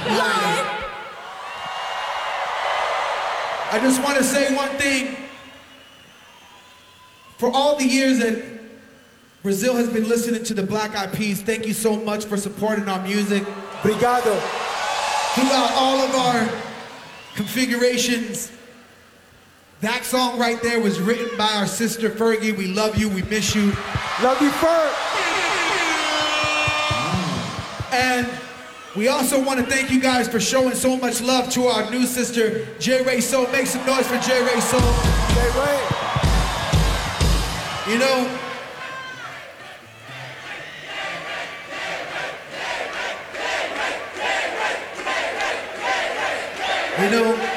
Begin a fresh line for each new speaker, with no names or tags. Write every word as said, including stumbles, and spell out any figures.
Hi. I just want to say one thing. For all the years that Brazil has been listening to the Black Eyed Peas, thank you so much for supporting our music.
Obrigado.
Throughout all of our configurations. That song right there was written by our sister Fergie. We love you, we miss you.
Love you, Ferg.
And we also want to thank you guys for showing so much love to our new sister, J. Ray Soul. Make some noise for J. Ray Soul.
J. Ray.
You know, you know,